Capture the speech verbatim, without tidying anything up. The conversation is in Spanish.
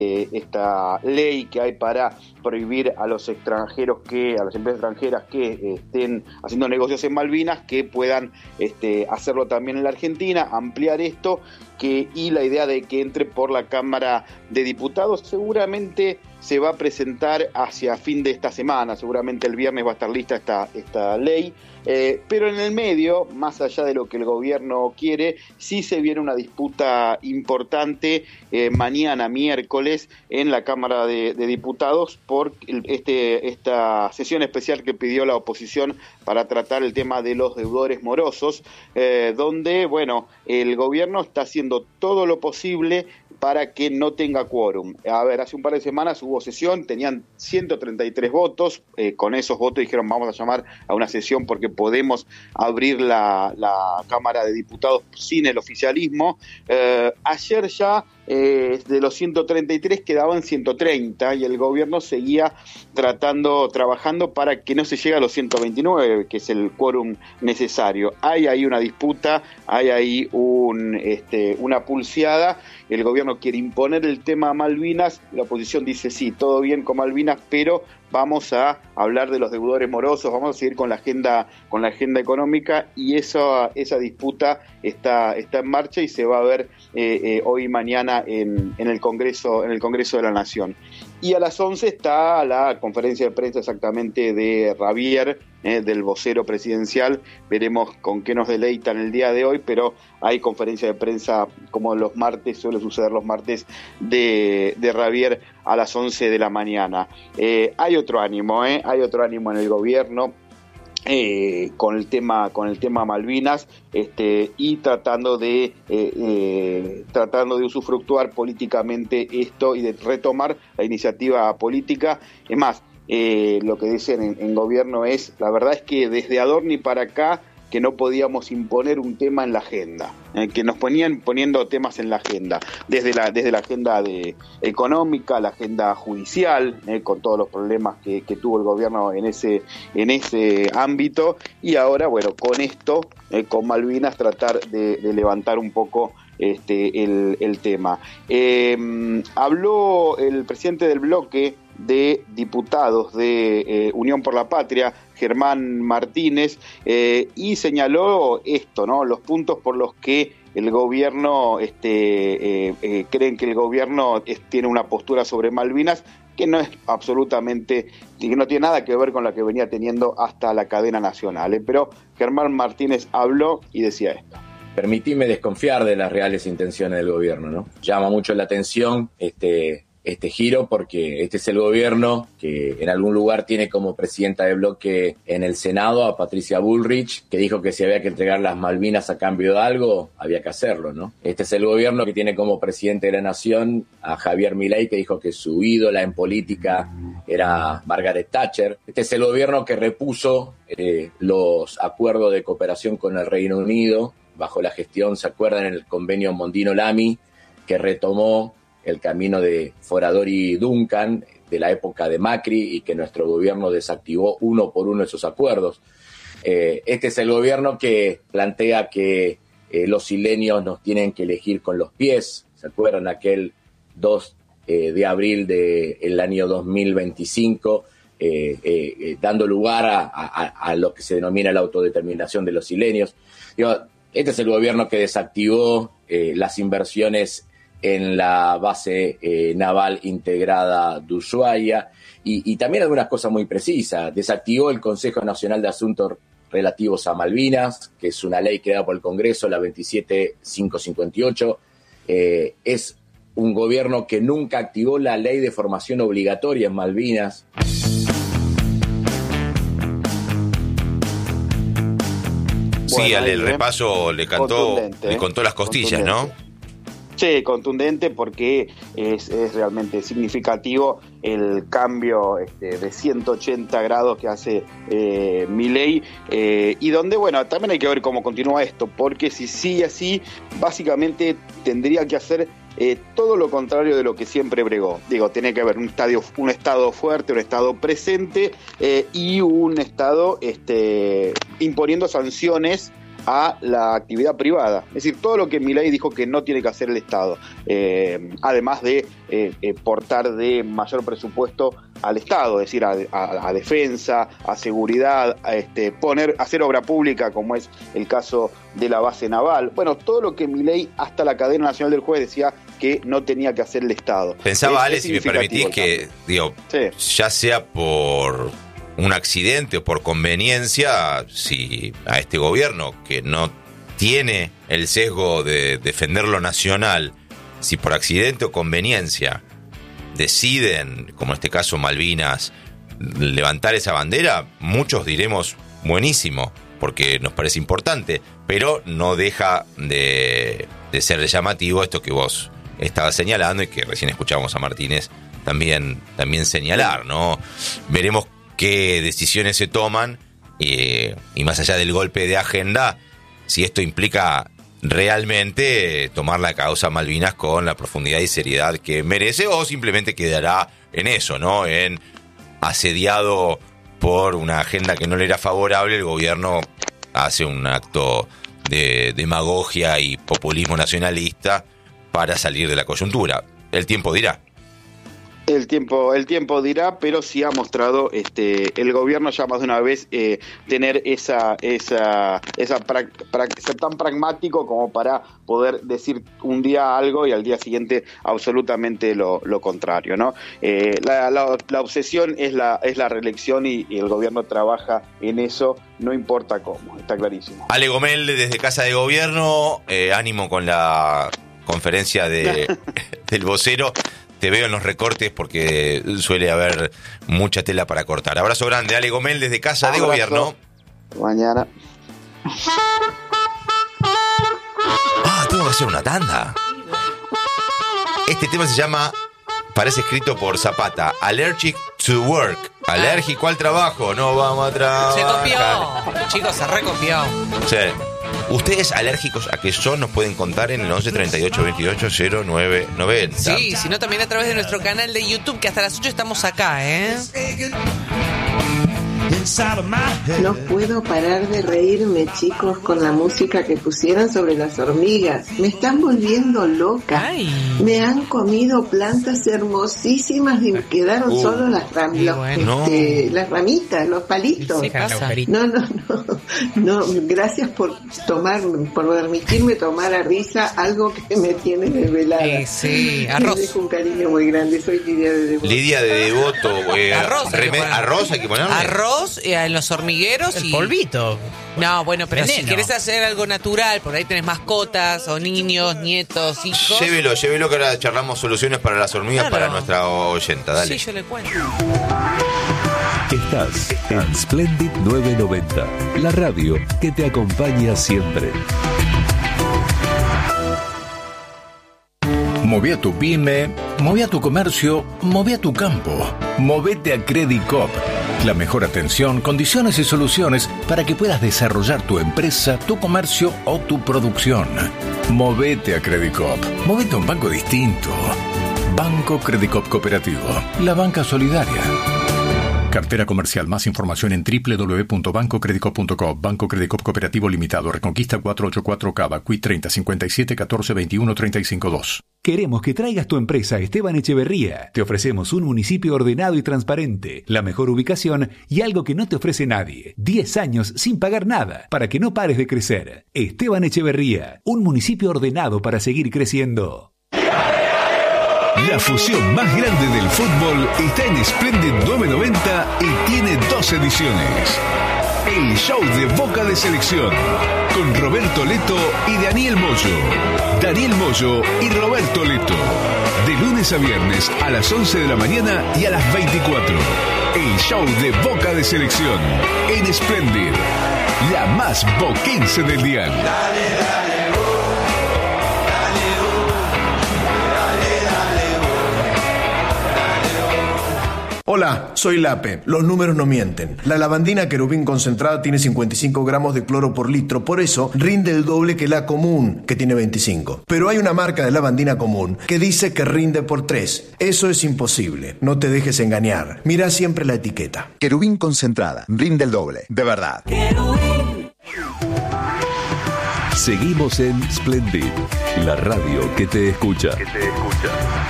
eh, esta ley que hay para prohibir a los extranjeros que, a las empresas extranjeras que eh, estén haciendo negocios en Malvinas, que puedan este, hacerlo también en la Argentina, ampliar esto, que, y la idea de que entre por la Cámara de Diputados. Seguramente se va a presentar hacia fin de esta semana, seguramente el viernes va a estar lista esta, esta ley, eh, pero en el medio, más allá de lo que el gobierno quiere, sí se viene una disputa importante eh, mañana, miércoles, en la Cámara de, de Diputados por este, esta sesión especial que pidió la oposición para tratar el tema de los deudores morosos, eh, donde, bueno, el gobierno está haciendo todo lo posible para que no tenga quórum. A ver, hace un par de semanas hubo sesión, tenían ciento treinta y tres votos, eh, con esos votos dijeron vamos a llamar a una sesión porque podemos abrir la, la Cámara de Diputados sin el oficialismo. Eh, ayer ya eh, de los ciento treinta y tres quedaban ciento treinta y el gobierno seguía tratando, trabajando para que no se llegue a los ciento veintinueve, que es el quórum necesario. Hay ahí una disputa, hay ahí un, este, una pulseada. El gobierno quiere imponer el tema Malvinas, la oposición dice sí, todo bien con Malvinas, pero vamos a hablar de los deudores morosos, vamos a seguir con la agenda, con la agenda económica, y esa, esa disputa está, está en marcha y se va a ver eh, eh, hoy y mañana en, en el Congreso, en el Congreso de la Nación. Y a las once está la conferencia de prensa exactamente de Javier, eh, del vocero presidencial. Veremos con qué nos deleitan el día de hoy, pero hay conferencia de prensa como los martes, suele suceder los martes, de, de Javier a las once de la mañana. Eh, hay otro ánimo, eh, hay otro ánimo en el gobierno. Eh, con el tema con el tema Malvinas, este, y tratando de eh, eh, tratando de usufructuar políticamente esto y de retomar la iniciativa política. Es más, eh, lo que dicen en, en gobierno es, la verdad es que desde Adorni para acá que no podíamos imponer un tema en la agenda, eh, que nos ponían poniendo temas en la agenda, desde la desde la agenda de, económica, la agenda judicial, eh, con todos los problemas que, que tuvo el gobierno en ese en ese ámbito, y ahora, bueno, con esto, eh, con Malvinas, tratar de, de levantar un poco este el, el tema. Eh, habló el presidente del bloque de diputados de eh, Unión por la Patria, Germán Martínez, eh, y señaló esto, ¿no? Los puntos por los que el gobierno, este, eh, eh, creen que el gobierno es, tiene una postura sobre Malvinas que no es absolutamente, que no tiene nada que ver con la que venía teniendo hasta la cadena nacional, ¿eh? Pero Germán Martínez habló y decía esto. Permitime desconfiar de las reales intenciones del gobierno, ¿no? Llama mucho la atención este... este giro, porque este es el gobierno que en algún lugar tiene como presidenta de bloque en el Senado a Patricia Bullrich, que dijo que si había que entregar las Malvinas a cambio de algo, había que hacerlo, ¿no? Este es el gobierno que tiene como presidente de la nación a Javier Milei, que dijo que su ídola en política era Margaret Thatcher. Este es el gobierno que repuso eh, los acuerdos de cooperación con el Reino Unido bajo la gestión, ¿se acuerdan?, en el convenio Mondino-Lamy, que retomó el camino de Foradori Duncan de la época de Macri y que nuestro gobierno desactivó uno por uno esos acuerdos. Eh, este es el gobierno que plantea que eh, los isleños nos tienen que elegir con los pies. ¿Se acuerdan? Aquel dos eh, de abril del año dos mil veinticinco, eh, eh, eh, dando lugar a, a, a lo que se denomina la autodeterminación de los isleños. Digo, este es el gobierno que desactivó eh, las inversiones en la base eh, naval integrada de Ushuaia, y, y también algunas cosas muy precisas. Desactivó el Consejo Nacional de Asuntos Relativos a Malvinas, que es una ley creada por el Congreso, la veintisiete mil quinientos cincuenta y ocho. Eh, es un gobierno que nunca activó la ley de formación obligatoria en Malvinas. Sí, Bueno, al el ¿eh? repaso le cantó, le contó las costillas, ¿no? Sí, contundente, porque es, es realmente significativo el cambio este, de ciento ochenta grados que hace eh, Milei, eh, y donde, bueno, también hay que ver cómo continúa esto, porque si sigue así, básicamente tendría que hacer eh, todo lo contrario de lo que siempre bregó. Digo, tiene que haber un, estadio, un estado fuerte, un estado presente, eh, y un estado este, imponiendo sanciones a la actividad privada. Es decir, todo lo que Milei dijo que no tiene que hacer el Estado, eh, además de eh, eh, portar de mayor presupuesto al Estado, es decir, a, a, a defensa, a seguridad, a este, poner, hacer obra pública, como es el caso de la base naval. Bueno, todo lo que Milei, hasta la cadena nacional del juez, decía que no tenía que hacer el Estado. Pensaba, Ale, si me permitís, que, digo, sí. ya sea por un accidente o por conveniencia, si a este gobierno que no tiene el sesgo de defender lo nacional, si por accidente o conveniencia deciden, como en este caso Malvinas, levantar esa bandera, muchos diremos buenísimo, porque nos parece importante, pero no deja de, de ser llamativo esto que vos estabas señalando y que recién escuchábamos a Martínez también, también señalar, ¿no? Veremos qué decisiones se toman eh, y más allá del golpe de agenda, si esto implica realmente tomar la causa Malvinas con la profundidad y seriedad que merece, o simplemente quedará en eso, ¿no? En asediado por una agenda que no le era favorable, el gobierno hace un acto de demagogia y populismo nacionalista para salir de la coyuntura. El tiempo dirá. El tiempo, el tiempo dirá, pero sí ha mostrado este el gobierno ya más de una vez eh, tener esa esa esa pra, pra, ser tan pragmático como para poder decir un día algo y al día siguiente absolutamente lo, lo contrario, ¿no? Eh, la, la, la obsesión es la es la reelección y, y el gobierno trabaja en eso, no importa cómo, está clarísimo. Ale Gomel desde Casa de Gobierno, eh, ánimo con la conferencia de del vocero. Te veo en los recortes porque suele haber mucha tela para cortar. Abrazo grande, Ale Gomel desde Casa Abrazo. de Gobierno. Mañana. Ah, tengo que hacer una tanda. Este tema se llama, parece escrito por Zapata, Allergic to Work. Alérgico al trabajo, no vamos a trabajar. Se copió. Chicos, se recopió. Sí. Ustedes alérgicos a qué son nos pueden contar en el once treinta y ocho veintiocho cero nueve noventa. Sí, sino también a través de nuestro canal de YouTube, que hasta las ocho estamos acá, ¿eh? No puedo parar de reírme, chicos, con la música que pusieron sobre las hormigas. Me están volviendo loca. Ay. Me han comido plantas hermosísimas y me quedaron uh, solo las, ram- los, bueno. este, las ramitas, los palitos. No, no, no, no. Gracias por tomar, por permitirme tomar a risa algo que me tiene desvelada. Eh, sí, arroz. Les dejo un cariño muy grande. Soy Lidia de Devoto. Lidia de Devoto. Eh, arroz. Reme- arroz hay que ponerle. Arroz en los hormigueros el y polvito. No, bueno, pero Veneno. si querés hacer algo natural, por ahí tenés mascotas o niños, nietos, hijos. Llévelo, llévelo que ahora charlamos soluciones para las hormigas, claro, para nuestra oyenta, dale. Sí, yo le cuento. Estás en Splendid novecientos noventa, la radio que te acompaña siempre. Moví a tu pyme, moví a tu comercio, moví a tu campo. Movete a Credit Coop. La mejor atención, condiciones y soluciones para que puedas desarrollar tu empresa, tu comercio o tu producción. Movete a Credit Coop. Movete a un banco distinto. Banco Credit Coop Cooperativo. La banca solidaria. Cartera comercial. Más información en doble u doble u doble u punto banco credit coop punto com. Banco Credit Coop Cooperativo Limitado. Reconquista cuatrocientos ochenta y cuatro Cava. Q I treinta cincuenta y siete catorce veintiuno treinta y cinco dos. Queremos que traigas tu empresa a Esteban Echeverría. Te ofrecemos un municipio ordenado y transparente, la mejor ubicación y algo que no te ofrece nadie. diez años sin pagar nada para que no pares de crecer. Esteban Echeverría, un municipio ordenado para seguir creciendo. La fusión más grande del fútbol está en Splendid novecientos noventa y tiene dos ediciones. El show de Boca de Selección con Roberto Leto y Daniel Moyo. Daniel Moyo y Roberto Leto. De lunes a viernes a las once de la mañana y a las veinticuatro. El show de Boca de Selección en Splendid, la más boquense del dial. Dale, dale. Hola, soy Lape. Los números no mienten. La lavandina Querubín concentrada tiene cincuenta y cinco gramos de cloro por litro, por eso rinde el doble que la común, que tiene veinticinco. Pero hay una marca de lavandina común que dice que rinde por tres. Eso es imposible. No te dejes engañar. Mira siempre la etiqueta. Querubín concentrada. Rinde el doble. De verdad. Querubín. Seguimos en Splendid, la radio que te escucha. Que te escucha.